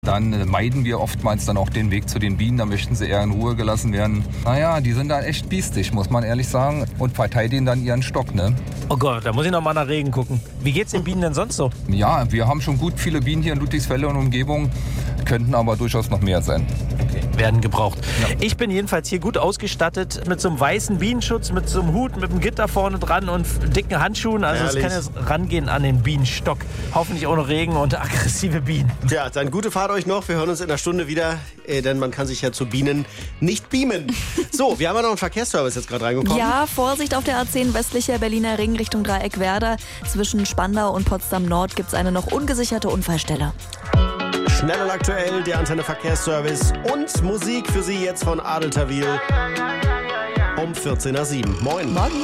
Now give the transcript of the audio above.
Dann meiden wir oftmals dann auch den Weg zu den Bienen, da möchten sie eher in Ruhe gelassen werden. Naja, die sind da echt biestig, muss man ehrlich sagen, und verteidigen dann ihren Stock, ne? Oh Gott, da muss ich noch mal nach Regen gucken. Wie geht's den Bienen denn sonst so? Ja, wir haben schon gut viele Bienen hier in Ludwigsfelde und Umgebung, könnten aber durchaus noch mehr sein. Okay, werden gebraucht. Ja. Ich bin jedenfalls hier gut ausgestattet mit so einem weißen Bienenschutz, mit so einem Hut, mit einem Gitter vorne dran und dicken Handschuhen. Also es kann jetzt rangehen an den Bienenstock. Hoffentlich ohne Regen und aggressive Bienen. Tja, dann gute Fahrt euch noch. Wir hören uns in einer Stunde wieder, denn man kann sich ja zu Bienen nicht beamen. So, wir haben ja noch einen Verkehrsservice jetzt gerade reingekommen. Ja, Vorsicht auf der A10 westlicher Berliner Ring Richtung Dreieck Werder. Zwischen Spandau und Potsdam Nord gibt es eine noch ungesicherte Unfallstelle. Schnell und aktuell, der Antenne Verkehrsservice und Musik für Sie jetzt von Adel Tawil um 14:07. Moin. Morgen.